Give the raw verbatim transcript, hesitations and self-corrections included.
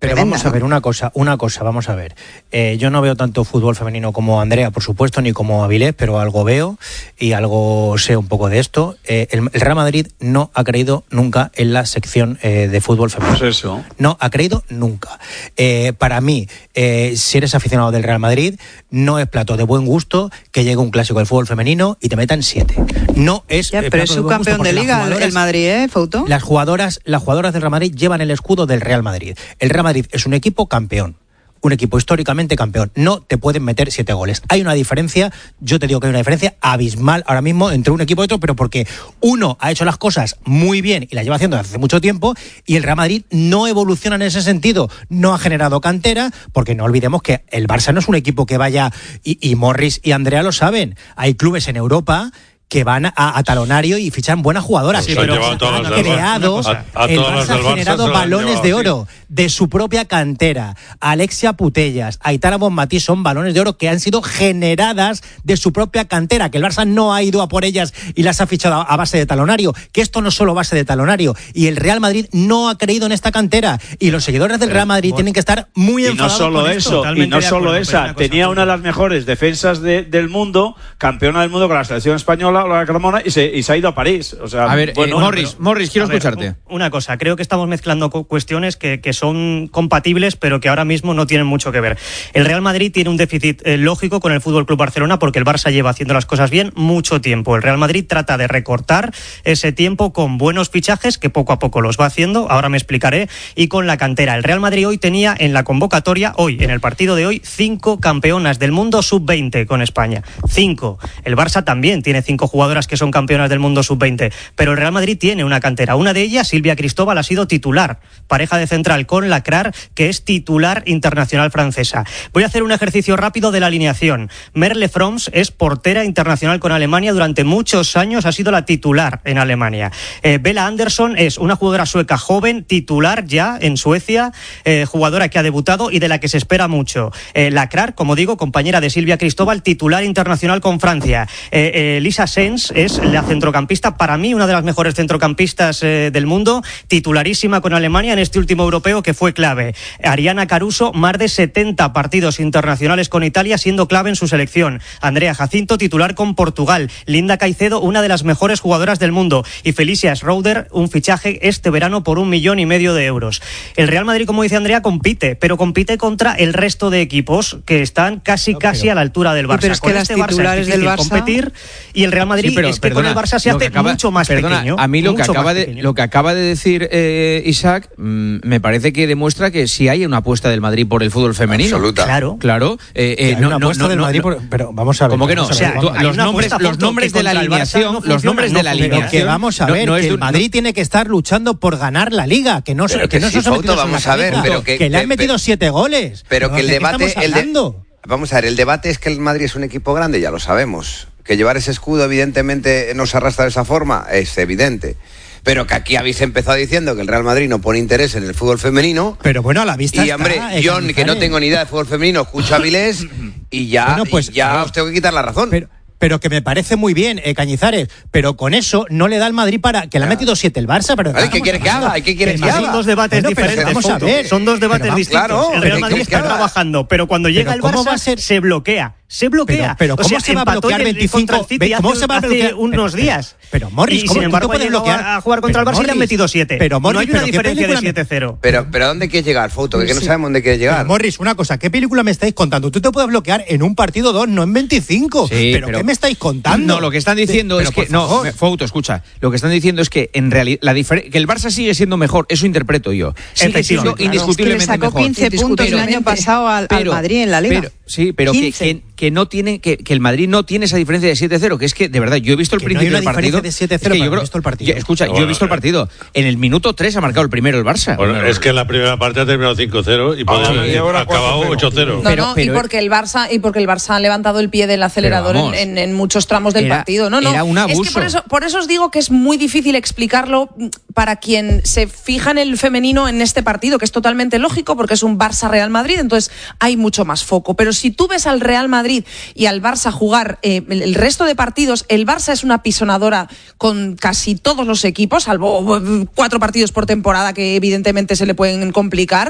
tremenda. Vamos a ver, una cosa, una cosa, vamos a ver. Eh, yo no veo tanto fútbol femenino como Andrea, por supuesto, ni como Avilés, pero algo veo y algo sé un poco de esto. Eh, el, el Real Madrid no ha creído nunca en la sección eh, de fútbol femenino. Pues eso. No ha creído nunca. Eh, para mí, eh, si eres aficionado del Real Madrid, no es plato de buen gusto que llegue un clásico del fútbol femenino y te metan siete. No es. Ya, eh, pero es subcampeón de liga el Madrid, ¿eh, Fouto? Las jugadoras, las jugadoras del Real Madrid llevan el escudo del Real Madrid. El Real Madrid es un equipo campeón. Un equipo históricamente campeón. No te pueden meter siete goles. Hay una diferencia, yo te digo que hay una diferencia abismal ahora mismo entre un equipo y otro, pero porque uno ha hecho las cosas muy bien y las lleva haciendo desde hace mucho tiempo y el Real Madrid no evoluciona en ese sentido. No ha generado cantera, porque no olvidemos que el Barça no es un equipo que vaya, y, y Morris y Andrea lo saben, hay clubes en Europa que van a, a talonario y fichan buenas jugadoras. Sí, pero han creado, a, a el todos Barça los del ha Barça generado se lo han balones llevado, de sí. oro de su propia cantera. Alexia Putellas, Aitana Bonmatí son balones de oro que han sido generadas de su propia cantera, que el Barça no ha ido a por ellas y las ha fichado a base de talonario, que esto no es solo base de talonario, y el Real Madrid no ha creído en esta cantera, y los seguidores del Real Madrid bueno, tienen que estar muy enfadados. Y no solo con eso, esto. y no solo esa, una tenía una de las mejores defensas de, del mundo, campeona del mundo con la selección española, la Carmona, y se, y se ha ido a París. O sea, a ver, bueno, eh, Morris, pero, Morris, quiero ver, escucharte. Una cosa, creo que estamos mezclando cuestiones que, que son compatibles, pero que ahora mismo no tienen mucho que ver. El Real Madrid tiene un déficit eh, lógico con el F C Barcelona porque el Barça lleva haciendo las cosas bien mucho tiempo. El Real Madrid trata de recortar ese tiempo con buenos fichajes, que poco a poco los va haciendo, ahora me explicaré, y con la cantera. El Real Madrid hoy tenía en la convocatoria, hoy, en el partido de hoy, cinco campeonas del mundo sub veinte con España. Cinco. El Barça también tiene cinco jugadoras que son campeonas del mundo sub veinte, pero el Real Madrid tiene una cantera. Una de ellas, Silvia Cristóbal, ha sido titular, pareja de central con Lacrar, que es titular internacional francesa. Voy a hacer un ejercicio rápido de la alineación. Merle Froms es portera internacional con Alemania, durante muchos años ha sido la titular en Alemania. Eh, Bella Andersson es una jugadora sueca joven, titular ya en Suecia, eh, jugadora que ha debutado y de la que se espera mucho. Eh, Lacrar, como digo, compañera de Silvia Cristóbal, titular internacional con Francia. Eh, eh, Lisa Sens es la centrocampista, para mí una de las mejores centrocampistas eh, del mundo, titularísima con Alemania en este último europeo que fue clave. Ariana Caruso, más de setenta partidos internacionales con Italia, siendo clave en su selección. Andrea Jacinto, titular con Portugal. Linda Caicedo, una de las mejores jugadoras del mundo. Y Felicia Schroeder, un fichaje este verano por un millón y medio de euros. El Real Madrid, como dice Andrea, compite, pero compite contra el resto de equipos que están casi, no, pero, casi a la altura del Barça. Pero es que con las este titulares Barça es del Barça competir, y el Real Madrid sí, pero, es que perdona, con el Barça se hace acaba, mucho más perdona, pequeño. A mí lo que, acaba de, pequeño. lo que acaba de decir eh, Isaac mmm, me parece que demuestra que sí hay una apuesta del Madrid por el fútbol femenino. Absoluta. Claro. Claro. Eh, eh, no, una no, apuesta no, del no, Madrid, no, por, pero vamos a ver. ¿Cómo que no? O sea, ver, los nombres, los nombres de la alineación, no los nombres de la alineación. Que vamos a ver, no, no que el Madrid no, tiene que estar luchando por ganar la Liga, que no, que que no sí, se foto, vamos a ver, pero que, que le han que, metido siete goles. Pero que el debate, el de, hablando? vamos a ver, el debate es que el Madrid es un equipo grande, ya lo sabemos. Que llevar ese escudo evidentemente nos arrastra de esa forma, es evidente. Pero que aquí habéis empezado diciendo que el Real Madrid no pone interés en el fútbol femenino. Pero bueno, a la vista y, hombre, está, yo, que no tengo ni idea de fútbol femenino, escucho a Avilés y ya, bueno, pues, y ya pero, os tengo que quitar la razón. Pero, pero que me parece muy bien, eh, Cañizares, pero con eso no le da al Madrid para... Que le ha metido siete el Barça, pero... Vale, ¿qué quiere que haga? ¿Qué quiere que haga? Son dos debates bueno, diferentes. Vamos a ver. Son dos debates vamos, distintos. Claro, el Real Madrid está trabajando, pero cuando llega el Barça se bloquea. Se bloquea. Pero, pero ¿cómo o sea, se va a bloquear veinticinco? ¿Cómo se va a bloquear unos pero, días? Pero, pero Morris, y ¿cómo sin embargo tú puedes bloquear a jugar contra pero, el Barça Morris, y le han metido siete. Pero Morris, no hay una pero diferencia de siete cero. Pero, pero ¿a dónde quieres llegar, Fouto? Que, que no sabemos dónde quieres llegar. Pero, Morris, una cosa, ¿qué película me estáis contando? Tú te puedes bloquear en un partido dos, no en veinticinco. Sí, pero, pero ¿qué me estáis contando? No, lo que están diciendo sí, es que no, Fouto, escucha. Lo que están diciendo es que en realidad la que el Barça sigue siendo mejor, eso interpreto yo. Sigue siendo indiscutiblemente mejor. Le sacó quince puntos el año pasado al, pero, al Madrid en la Liga. Pero, sí, pero que, que, que no tiene que, que el Madrid no tiene esa diferencia de siete cero, que es que de verdad yo he visto el que principio no hay una del partido. De siete cero, es que yo creo, he visto el partido. Yo, escucha, bueno, yo he visto el partido. En el minuto tres ha marcado el primero el Barça. Bueno, bueno, es que en la primera parte ha terminado cinco cero y puede haber acabado ocho cero. No, no, pero, y porque el Barça y porque el Barça ha levantado el pie del acelerador vamos, en, en, en muchos tramos del era, partido. No, no. Era un abuso. Es que por eso, por eso os digo que es muy difícil explicarlo para quien se fija en el femenino en este partido, que es totalmente lógico porque es un Barça-Real Madrid, entonces hay mucho más foco. Pero si tú ves al Real Madrid y al Barça jugar eh, el resto de partidos, el Barça es una pisonadora con casi todos los equipos, salvo cuatro partidos por temporada que evidentemente se le pueden complicar.